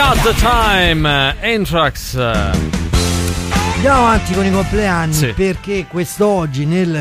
Got the Time, Anthrax. Andiamo avanti con i compleanni, sì, perché quest'oggi nel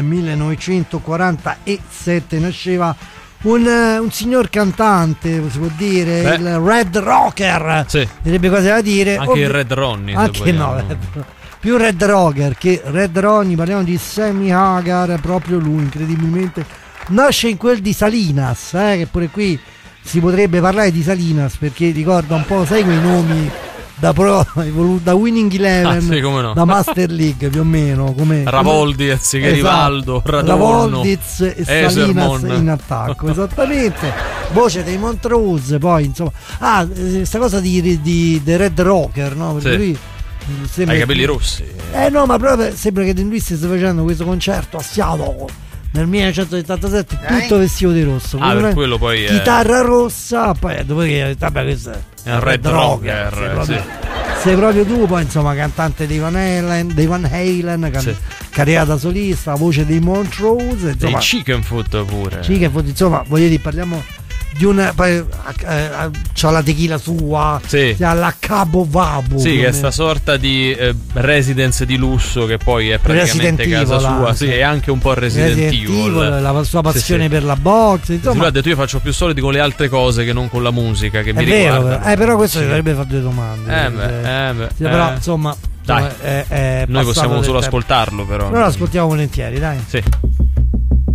1947 nasceva un signor cantante, si può dire, il Red Rocker, sì, direbbe cose da dire. Anche il Red Ronnie, anche no, più Red Rocker che Red Ronnie. Parliamo di Sammy Hagar, proprio lui, incredibilmente nasce in quel di Salinas, che pure qui si potrebbe parlare di Salinas, perché ricorda un po', sai, quei nomi da Winning Eleven, sì, come no, da Master League più o meno, come Ravoldiz, che Rivaldo, Ravoldiz e Salinas in attacco, esattamente. Voce dei Montrose, poi insomma, questa cosa di Red Rocker, no? Perché lui ha i capelli rossi. No, ma proprio sembra che lui stia facendo questo concerto a Seattle nel 1977, tutto vestito di rosso, per quello poi chitarra rossa, poi dopo che vabbè, questo è un Red Rocker, sei proprio tu, poi insomma cantante dei Van Halen, carriera da solista, voce dei Montrose, insomma, e Chickenfoot pure. Chickenfoot, insomma, voglio dire, parliamo di una, c'ha la tequila sua, c'ha la Cabo Wabo, che è sta sorta di residence di lusso che poi è praticamente casa sua, è anche un po' Resident Evil, la sua passione per la box, insomma. Lui ha detto: io faccio più soldi con le altre cose che non con la musica, che mi riguarda. Però questo dovrebbe fare due domande. Però insomma, dai, noi possiamo solo ascoltarlo, però. Noi lo ascoltiamo volentieri, dai. Sì.